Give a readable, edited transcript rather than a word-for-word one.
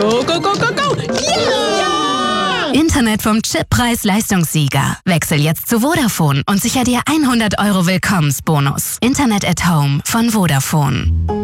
Go, go, go, go, go! Ja! Internet vom Chippreis-Leistungssieger. Wechsel jetzt zu Vodafone und sicher dir 100 € Willkommensbonus. Internet at Home von Vodafone.